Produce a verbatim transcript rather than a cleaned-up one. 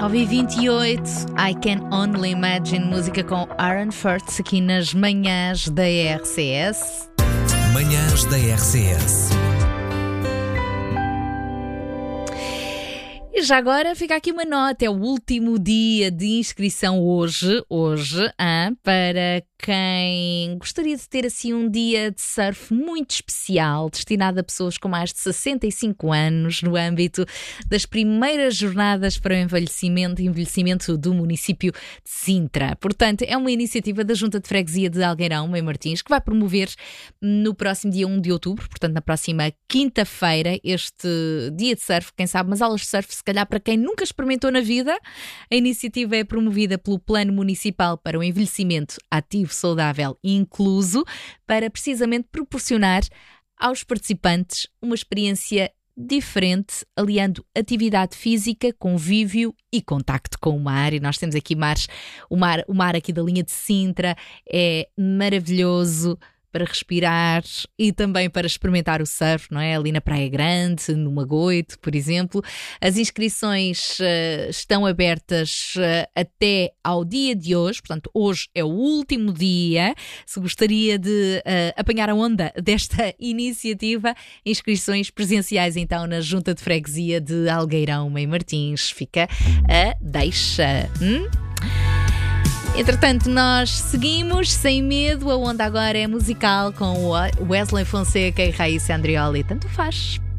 nove e vinte e oito, I Can Only Imagine, música com Aaron Furtz aqui nas manhãs da R C S. Manhãs da R C S. E já agora fica aqui uma nota, é o último dia de inscrição hoje, hoje, hein, para quem gostaria de ter assim um dia de surf muito especial, destinado a pessoas com mais de sessenta e cinco anos, no âmbito das primeiras jornadas para o envelhecimento, envelhecimento do município de Sintra. Portanto, é uma iniciativa da Junta de Freguesia de Algueirão, Mãe Martins, que vai promover no próximo dia um de outubro, portanto na próxima quinta-feira, este dia de surf, quem sabe, mas aulas de surf, se calhar para quem nunca experimentou na vida. A iniciativa é promovida pelo Plano Municipal para o Envelhecimento Ativo, Saudável e Incluso, para precisamente proporcionar aos participantes uma experiência diferente, aliando atividade física, convívio e contacto com o mar. E nós temos aqui mares, o mar, o mar aqui da linha de Sintra é maravilhoso para respirar e também para experimentar o surf, não é? Ali na Praia Grande, no Magoito, por exemplo. As inscrições uh, estão abertas uh, até ao dia de hoje, portanto, hoje é o último dia. Se gostaria de uh, apanhar a onda desta iniciativa, inscrições presenciais então na Junta de Freguesia de Algueirão, Mãe Martins. Fica a deixa. Hum? Entretanto, nós seguimos sem medo. A onda agora é musical com Wesley Fonseca e Raíssa Andrioli. Tanto faz.